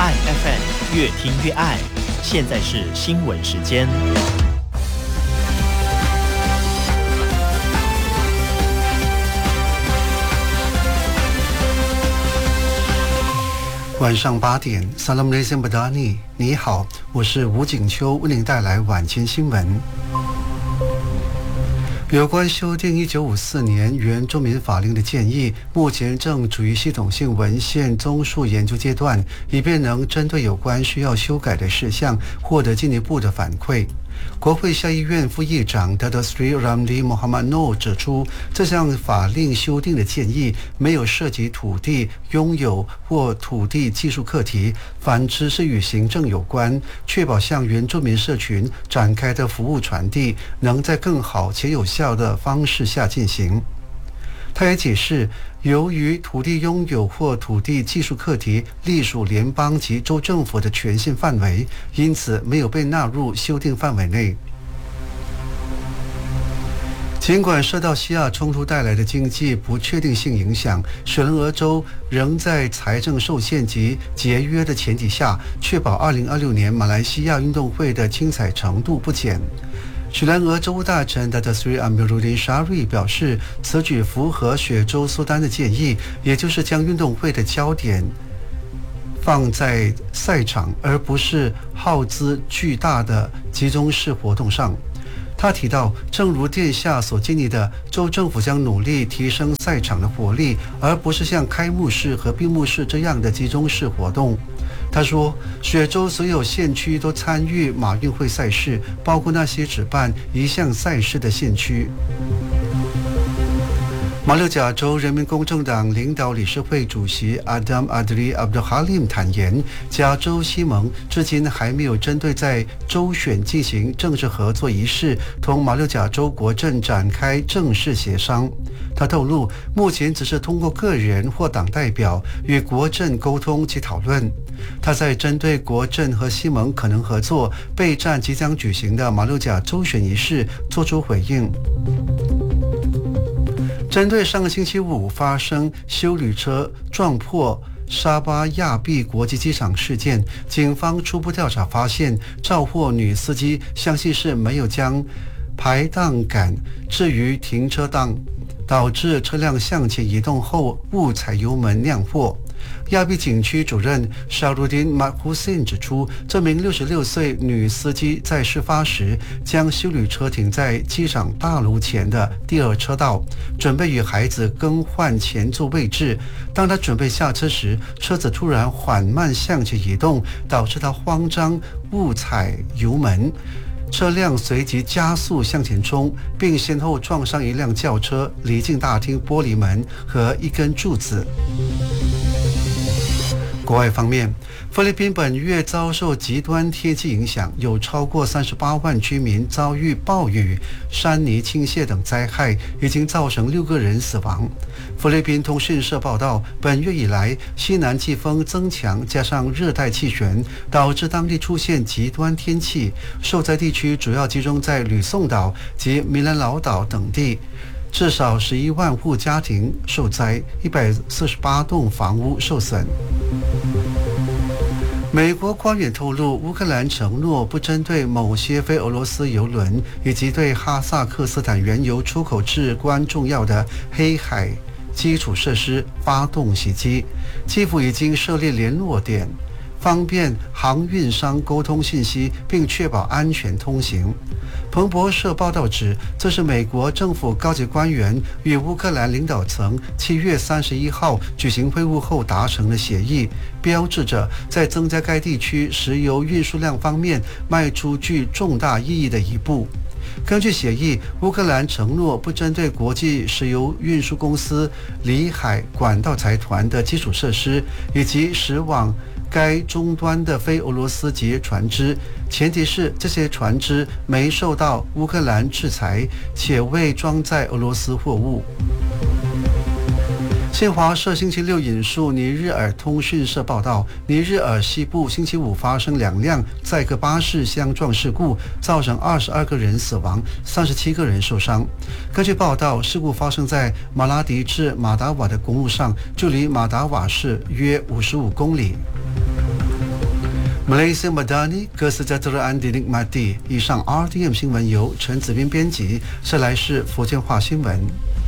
爱 FM 越听越爱，现在是新闻时间。 晚上8点 Assalamualaikum Badani， 你好，我是吴景秋，为您带来晚间新闻。有关修订1954年原住民法令的建议，目前正处于系统性文献综述研究阶段，以便能针对有关需要修改的事项获得进一步的反馈。国会下议院副议长 Dato Sri Ramli Mohamad Noor 指出，这项法令修订的建议没有涉及土地拥有或土地技术课题，反之是与行政有关，确保向原住民社群展开的服务传递能在更好且有效的方式下进行。他也解释，由于土地拥有或土地技术课题隶属联邦及州政府的权限范围，因此没有被纳入修订范围内。尽管受到西亚冲突带来的经济不确定性影响，雪兰莪州仍在财政受限及节约的前提下，确保2026年马来西亚运动会的精彩程度不减。雪兰莪州务大臣 Dato Sri Amiruddin Syari 表示，此举符合雪州苏丹的建议，也就是将运动会的焦点放在赛场，而不是耗资巨大的集中式活动上。他提到，正如殿下所建议的，州政府将努力提升赛场的活力，而不是像开幕式和闭幕式这样的集中式活动。他说，雪州所有县区都参与马运会赛事，包括那些举办一项赛事的县区。马六甲州人民公正党领导理事会主席 Adam Adli Abdul Halim 坦言，加州西盟至今还没有针对在州选进行政治合作仪式同马六甲州国政展开正式协商。他透露，目前只是通过个人或党代表与国政沟通及讨论。他在针对国政和西盟可能合作备战即将举行的马六甲州选仪式作出回应。针对上个星期五发生休旅车撞破沙巴亚庇国际机场事件，警方初步调查发现，肇祸女司机相信是没有将排档杆置于停车档，导致车辆向前移动后误踩油门酿祸。亚庇警区主任 Shahrudin Mat Hussein 指出，这名66岁女司机在事发时将休旅车停在机场大楼前的第二车道，准备与孩子更换前座位置。当她准备下车时，车子突然缓慢向前移动，导致她慌张误踩油门。车辆随即加速向前冲，并先后撞上一辆轿车、离境大厅玻璃门和一根柱子。国外方面，菲律宾本月遭受极端天气影响，有超过38万居民遭遇暴雨、山泥倾泻等灾害，已经造成6个人死亡。菲律宾通讯社报道，本月以来，西南季风增强，加上热带气旋，导致当地出现极端天气。受灾地区主要集中在吕宋岛及米兰劳岛等地。至少11万户家庭受灾，148栋房屋受损。美国官员透露，乌克兰承诺不针对某些非俄罗斯油轮以及对哈萨克斯坦原油出口至关重要的黑海基础设施发动袭击。基辅已经设立联络点，方便航运商沟通信息，并确保安全通行。彭博社报道指，这是美国政府高级官员与乌克兰领导层7月31号举行会晤后达成的协议，标志着在增加该地区石油运输量方面迈出具重大意义的一步。根据协议，乌克兰承诺不针对国际石油运输公司里海管道财团的基础设施以及驶往该终端的非俄罗斯籍船只，前提是这些船只没受到乌克兰制裁，且未装载俄罗斯货物。新华社星期六引述尼日尔通讯社报道，尼日尔西部星期五发生2辆载客巴士相撞事故，造成22个人死亡，37个人受伤。根据报道，事故发生在马拉迪至马达瓦的公路上，距离马达瓦市约55公里。 Malaysia Madani kesejahteraan dinikmati。以上 RTM 新闻由陈子斌编辑，这来是福建话新闻。